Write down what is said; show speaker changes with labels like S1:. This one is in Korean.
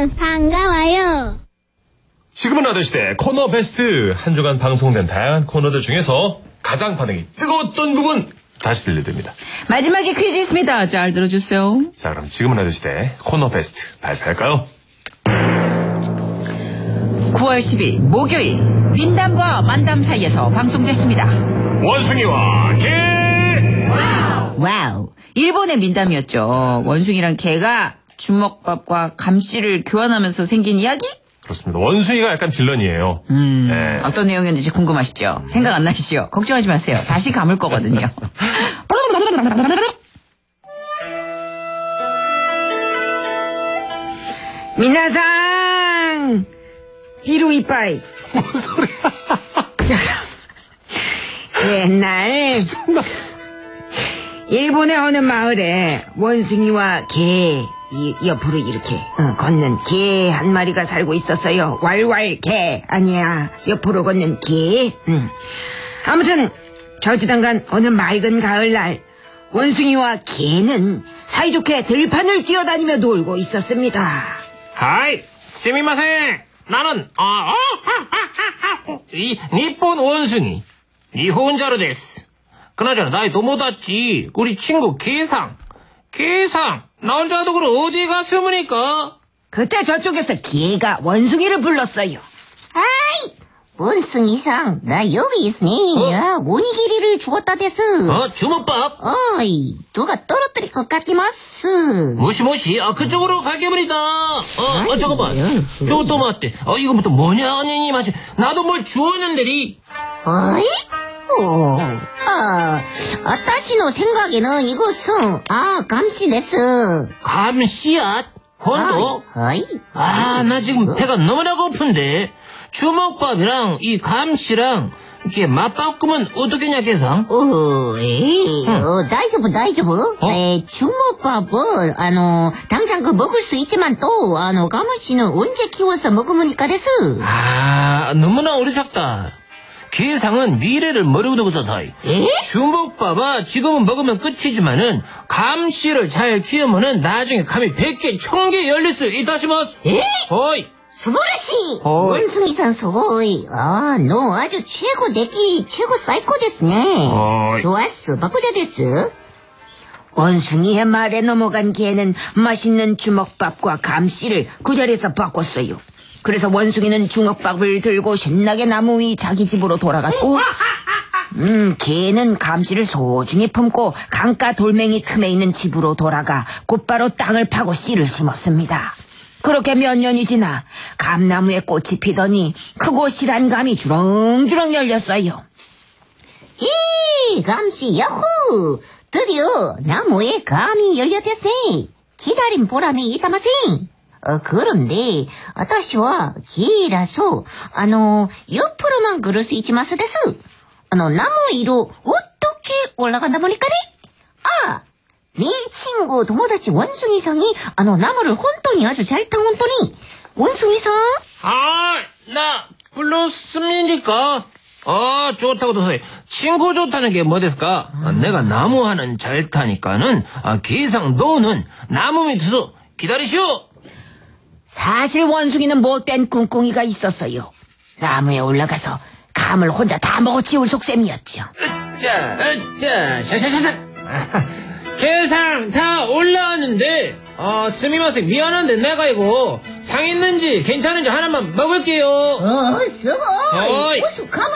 S1: 여러분 반가워요.
S2: 지금은 라디오시대 코너 베스트. 한 주간 방송된 다양한 코너들 중에서 가장 반응이 뜨거웠던 부분 다시 들려드립니다.
S3: 마지막에 퀴즈 있습니다. 잘 들어주세요.
S2: 자, 그럼 지금은 라디오시대 코너 베스트 발표할까요?
S3: 9월 10일 목요일 민담과 만담 사이에서 방송됐습니다.
S2: 원숭이와 개.
S3: 와우. 일본의 민담이었죠. 원숭이랑 개가 주먹밥과 감씨를 교환하면서 생긴 이야기?
S2: 그렇습니다. 원숭이가 약간 빌런이에요. 네.
S3: 어떤 내용이었는지 궁금하시죠? 생각 안 나시죠? 걱정하지 마세요. 다시 감을 거거든요. 미나상 히루이빠이.
S2: 뭔 소리야?
S3: 옛날 일본의 어느 마을에 원숭이와 개 옆으로 이렇게 걷는 개 한 마리가 살고 있었어요. 왈왈 개 아니야, 옆으로 걷는 개. 아무튼 저지당간 어느 맑은 가을날 원숭이와 개는 사이좋게 들판을 뛰어다니며 놀고 있었습니다.
S4: 하이, 스미마세. 나는 이 니폰 원숭이 니혼자로 데스. 그나저나 나이 너무 닿지. 우리 친구 개상 나 혼자 두고 어디 갔으니까.
S3: 그때 저쪽에서 개가 원숭이를 불렀어요.
S5: 아이, 원숭이상, 나 여기 있으니. 야, 오니기리를 주었다 데스.
S4: 주먹밥.
S5: 어이, 누가 떨어뜨릴 것 같기마스.
S4: 무시. 그쪽으로 갈게버리다. 잠깐만. 저거 또 맞대. 이거부터 뭐냐, 아니, 마시. 나도 뭘 주었는데리.
S5: 어이? 아따시노 생각에는 이것은, 감시 데스.
S4: 감씨앗? 혼도?
S5: 어이?
S4: 나 지금 배가 너무나 고픈데. 주먹밥이랑 이 감씨랑 이렇게 맛바꾸면 어떻겠냐, 개상?
S5: 다이저브. 주먹밥은, 당장 먹을 수 있지만 또, 가무씨는 언제 키워서 먹으니까 데스.
S4: 너무나 어리석다. 개상은 미래를 모르고 두고 사이. 주먹밥아 지금은 먹으면 끝이지만은 감씨를 잘 키우면은 나중에 감이 100개, 1000개 열릴 수 있다시마스. 어이.
S5: 스보라씨! 원숭이산 소보이. 너 아주 최고 사이코 데스네. 좋았어, 바꾸자 데스.
S3: 원숭이의 말에 넘어간 개는 맛있는 주먹밥과 감씨를 그 자리에서 바꿨어요. 그래서 원숭이는 주먹밥을 들고 신나게 나무 위 자기 집으로 돌아갔고, 개는 감씨를 소중히 품고 강가 돌멩이 틈에 있는 집으로 돌아가 곧바로 땅을 파고 씨를 심었습니다. 그렇게 몇 년이 지나 감나무에 꽃이 피더니 크고 실한 감이 주렁주렁 열렸어요.
S5: 감씨 야호! 드디어 나무에 감이 열렸댔으니 기다린 보람이 있다마세. 그런데 아따시와 개라서 옆으로만 걸을 수 있지마스 데스. 나무 위로 어떻게 올라간다 보니까네? 네 친구 도모다치 원숭이상이 나무를 혼돈이 아주 잘 탄 혼돈이. 원숭이상?
S4: 나 불렀습니까? 좋다고 도서히. 친구 좋다는 게 뭐 됐을까? 내가 나무 하는 잘 타니까는 개상 너는 나무 밑에서 기다리시오.
S3: 사실 원숭이는 못된 꿍꿍이가 있었어요. 나무에 올라가서 감을 혼자 다 먹어치울 속셈이었죠.
S4: 샤샤샤샤. 개상 다 올라왔는데 스미마셍 미안한데 내가 이거 상했는지 괜찮은지 하나만 먹을게요.
S5: 수고. 무슨 감